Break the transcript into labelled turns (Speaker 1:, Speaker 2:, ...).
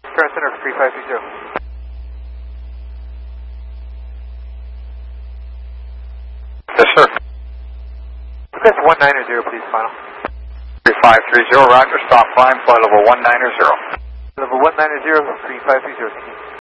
Speaker 1: Current center for 3530.
Speaker 2: Yes, sir.
Speaker 1: Request 190, please, final.
Speaker 2: 3530, roger, stop climb, flight level 190.
Speaker 1: Level 190, 3530, thank you.